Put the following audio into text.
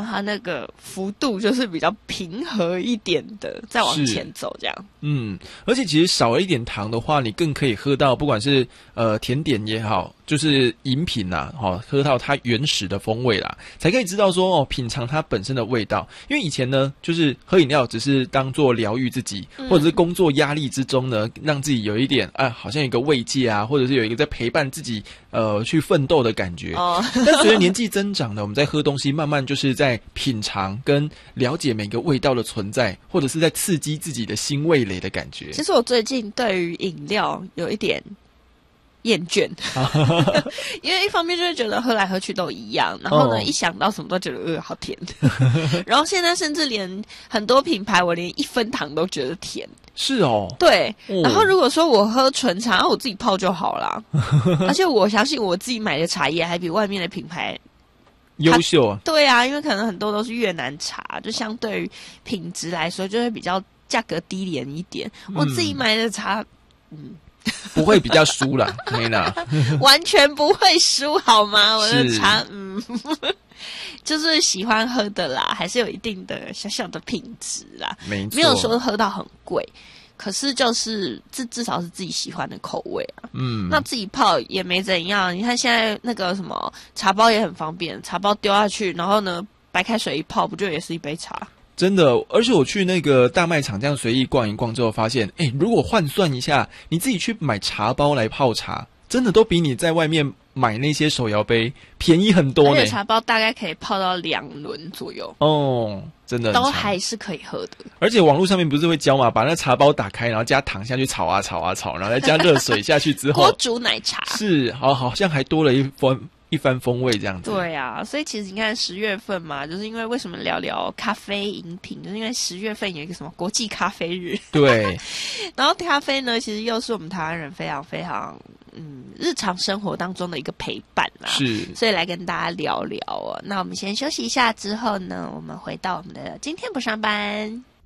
它那个幅度就是比较平和一点的，再往前走这样。 而且其实少了一点糖的话，你更可以喝到不管是甜点也好，就是饮品啦，喝到它原始的风味啦，才可以知道说品尝它本身的味道。因为以前呢，就是喝饮料只是当做疗愈自己，或者是工作压力之中呢，让自己有一点好像有一个慰藉啊，或者是有一个在陪伴自己去奋斗的感觉。但随着年纪增长呢，我们在喝东西慢慢就是在品尝跟了解每个味道的存在，或者是在刺激自己的新味蕾的感觉。 其实我最近对于饮料有一点厌倦因为一方面就是觉得喝来喝去都一样，然后呢一想到什么都觉得好甜然后现在甚至连很多品牌我连1分糖都觉得甜。 是哦， 对，然后如果说我喝纯茶，我自己泡就好啦而且我相信我自己买的茶叶还比外面的品牌优秀啊。 对啊，因为可能很多都是越南茶，就相对于品质来说就会比较价格低廉一点。我自己买的茶不会比较输啦没啦完全不会输好吗？我的茶就是喜欢喝的啦，还是有一定的小小的品质啦，没有说喝到很贵，可是就是至少是自己喜欢的口味啊。那自己泡也没怎样，你看现在那个什么茶包也很方便，茶包丢下去，然后呢白开水一泡，不就也是一杯茶？ 真的，而且我去那个大卖场这样随意逛一逛之后发现，如果换算一下，你自己去买茶包来泡茶，真的都比你在外面买那些手摇杯便宜很多呢。 而且茶包大概可以泡到2轮左右真的都还是可以喝的。而且网络上面不是会教嘛，把那茶包打开，然后加糖下去炒啊炒啊炒，然后再加热水下去之后锅煮奶茶是好像还多了一番风味这样子。 对啊，所以其实你看10月份嘛，就是因为为什么聊聊咖啡饮品，就是因为10月份有一个什么国际咖啡日。 对然后咖啡呢其实又是我们台湾人非常非常日常生活当中的一个陪伴啦， 是， 所以来跟大家聊聊那我们先休息一下之后呢，我们回到我们的今天不上班。